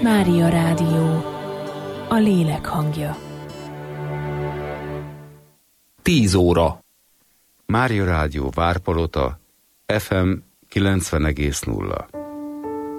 Mária Rádió, a lélek hangja. 10 óra. Mária Rádió Várpalota, FM 90,0.